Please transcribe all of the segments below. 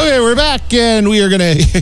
Okay, we're back, and we are going to...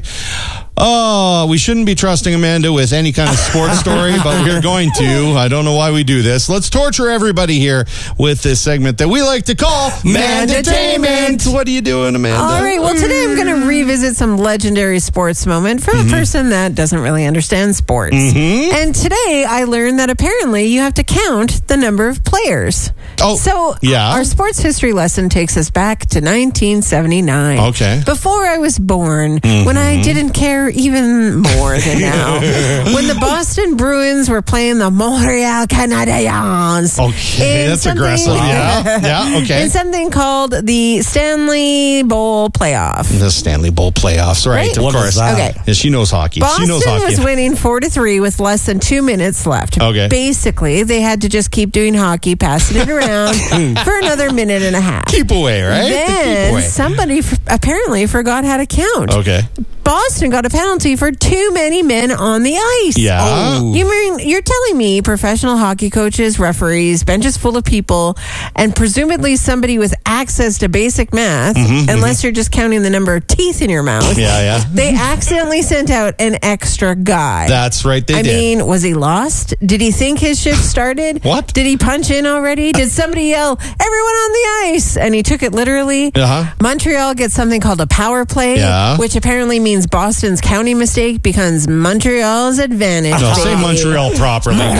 Oh, we shouldn't be trusting Amanda with any kind of sports story, but we're going to. I don't know why we do this. Let's torture everybody here with this segment that we like to call Mandatainment. What are you doing, Amanda? All right, well, today I'm going to revisit some legendary sports moment from a person that doesn't really understand sports. And today I learned that apparently you have to count the number of players. Oh, so yeah. Our sports history lesson takes us back to 1979. Okay. Before I was born, when I didn't care even more than now. When the Boston Bruins were playing the Montreal Canadiens. Okay, that's aggressive. Yeah, okay. In something called the Stanley Bowl Playoff. The Stanley Bowl Playoffs, right? Of course. Okay. Yeah, she knows hockey. Boston she knows hockey. was winning 4-3 with less than 2 minutes left. Okay. Basically, they had to just keep doing hockey, passing it around for another minute and a half. Keep away, right? Then Keep away. somebody apparently forgot how to count. Okay. Boston got a penalty for too many men on the ice. Yeah. Oh. You're telling me professional hockey coaches, referees, benches full of people, and presumably somebody with access to basic math, unless you're just counting the number of teeth in your mouth. Yeah. They accidentally sent out an extra guy. That's right, they did. I mean, was he lost? Did he think his shift started? What? Did he punch in already? Did somebody yell, "Everyone on the ice"? And he took it literally. Montreal gets something called a power play, which apparently means Boston's counting mistake becomes Montreal's advantage. No, say Montreal properly. Come on.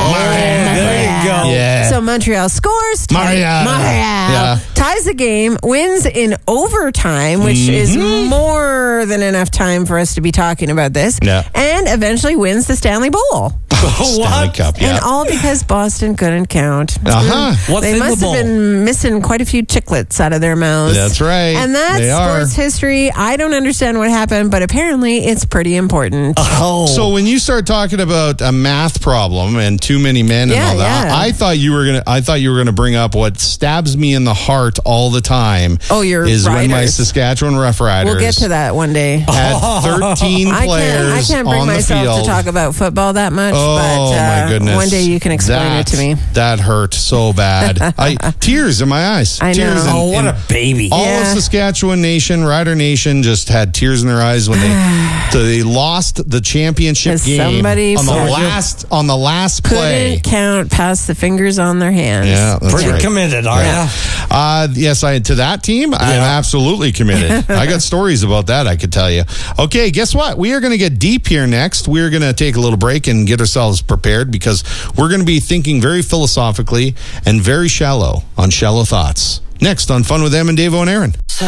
There you go. Yeah. So Montreal scores. Montreal ties the game, wins in overtime, which is more than enough time for us to be talking about this. Yeah. And eventually wins the Stanley Bowl. Stanley Cup, And all because Boston couldn't count. What's They in must the have bowl? been missing quite a few chiclets out of their mouths. That's right. And that's They are. sports history. I don't understand what happened, but apparently it's pretty important. So when you start talking about a math problem and too many men and all that, I thought you were gonna bring up what stabs me in the heart all the time. Oh, your is when my Riders. Saskatchewan Rough Riders We'll get to that one day. had 13 players I can't bring on the myself field. to talk about football that much, Oh, but my goodness. one day you can explain it to me. That hurt so bad. Tears in my eyes. I tears know. Oh, what a baby. All of Saskatchewan Nation, Rider Nation, just had tears in their eyes when they lost the championship game somebody on the last play. Couldn't count past the fingers on their hands. Yeah, that's Pretty right. committed, are you? Yes, to that team, I'm absolutely committed. I got stories about that I could tell you. Okay, guess what? We are going to get deep here next. We're going to take a little break and get ourselves prepared because we're going to be thinking very philosophically and very shallow on Shallow Thoughts. Next on Fun with Em and Davo and Aaron.